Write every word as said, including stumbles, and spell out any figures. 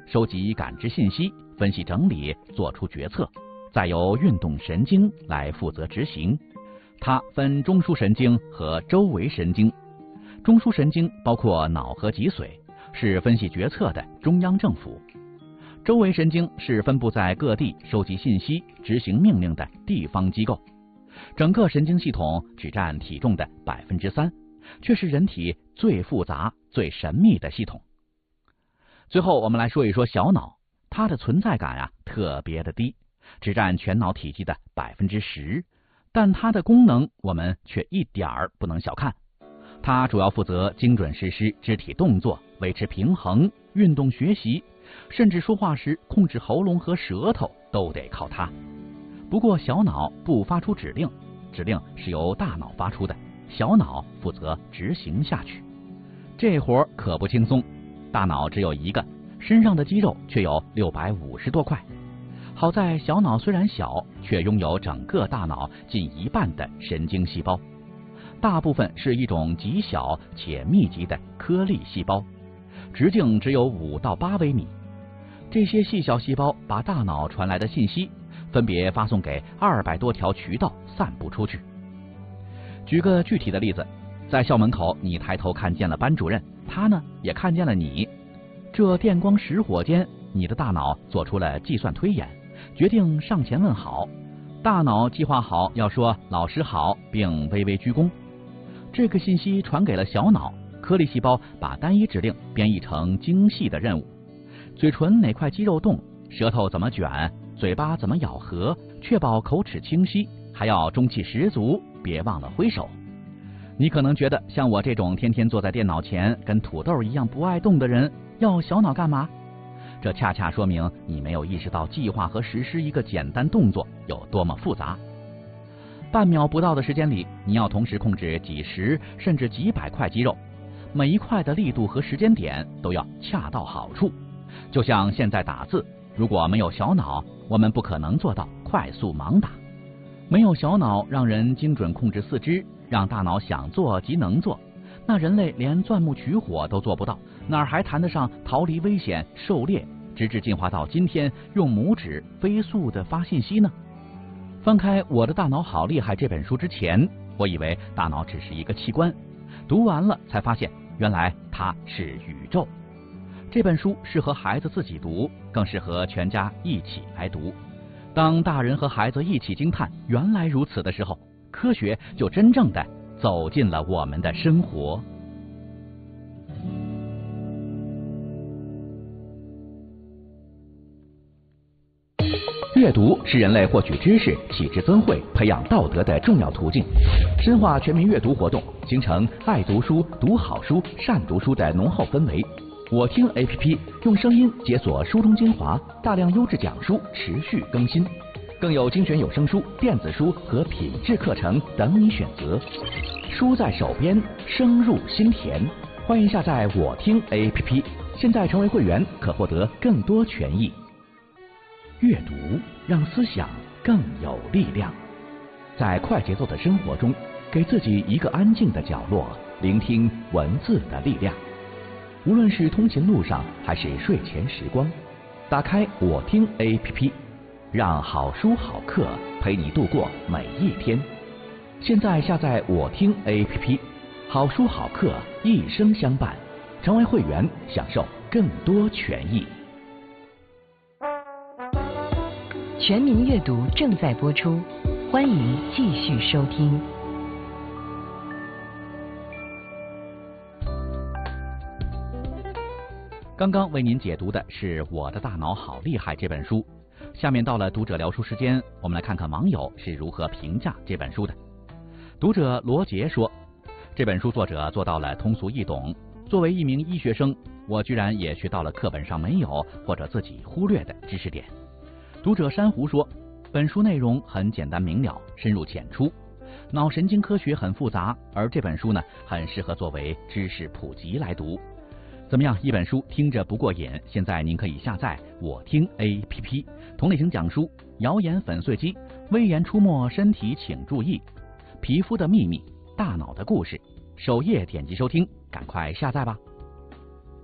收集感知信息，分析整理，做出决策，再由运动神经来负责执行。它分中枢神经和周围神经。中枢神经包括脑和脊髓，是分析决策的中央政府。周围神经是分布在各地收集信息、执行命令的地方机构。整个神经系统只占体重的百分之三，却是人体最复杂、最神秘的系统。最后，我们来说一说小脑，它的存在感啊特别的低，只占全脑体积的百分之十，但它的功能我们却一点儿不能小看。它主要负责精准实施肢体动作，维持平衡、运动学习，甚至说话时控制喉咙和舌头都得靠它。不过小脑不发出指令，指令是由大脑发出的，小脑负责执行下去。这活可不轻松，大脑只有一个，身上的肌肉却有六百五十多块。好在小脑虽然小，却拥有整个大脑近一半的神经细胞。大部分是一种极小且密集的颗粒细胞，直径只有五到八微米。这些细小细胞把大脑传来的信息分别发送给二百多条渠道散布出去。举个具体的例子，在校门口你抬头看见了班主任，他呢也看见了你。这电光石火间，你的大脑做出了计算推演，决定上前问好。大脑计划好要说老师好，并微微鞠躬。这个信息传给了小脑，颗粒细胞把单一指令编译成精细的任务。嘴唇哪块肌肉动，舌头怎么卷，嘴巴怎么咬合，确保口齿清晰，还要中气十足，别忘了挥手。你可能觉得像我这种天天坐在电脑前跟土豆一样不爱动的人，要小脑干嘛？这恰恰说明你没有意识到计划和实施一个简单动作有多么复杂。半秒不到的时间里，你要同时控制几十甚至几百块肌肉，每一块的力度和时间点都要恰到好处。就像现在打字，如果没有小脑，我们不可能做到快速盲打。没有小脑让人精准控制四肢，让大脑想做即能做，那人类连钻木取火都做不到，哪儿还谈得上逃离危险、狩猎，直至进化到今天用拇指飞速地发信息呢？翻开《我的大脑好厉害》这本书之前，我以为大脑只是一个器官，读完了才发现，原来它是宇宙。这本书适合孩子自己读，更适合全家一起来读。当大人和孩子一起惊叹原来如此的时候，科学就真正的走进了我们的生活。阅读是人类获取知识、启智增慧、培养道德的重要途径。深化全民阅读活动，形成爱读书、读好书、善读书的浓厚氛围。我听 A P P 用声音解锁书中精华，大量优质讲书持续更新，更有精选有声书、电子书和品质课程等你选择。书在手边，声入心田。欢迎下载我听 A P P， 现在成为会员可获得更多权益。阅读让思想更有力量。在快节奏的生活中，给自己一个安静的角落，聆听文字的力量。无论是通勤路上还是睡前时光，打开我听 A P P， 让好书好课陪你度过每一天。现在下载我听 A P P， 好书好课一生相伴。成为会员，享受更多权益。 全民阅读正在播出，欢迎继续收听。 刚刚为您解读的是《我的大脑好厉害》这本书。下面到了读者聊书时间，我们来看看网友是如何评价这本书的。读者罗杰说，这本书作者做到了通俗易懂。作为一名医学生，我居然也学到了课本上没有或者自己忽略的知识点。读者珊瑚说，本书内容很简单明了，深入浅出，脑神经科学很复杂，而这本书呢，很适合作为知识普及来读。怎么样，一本书听着不过瘾？现在您可以下载我听 A P P， 同类型讲书、谣言粉碎机、危言出没、身体请注意、皮肤的秘密、大脑的故事，首页点击收听，赶快下载吧。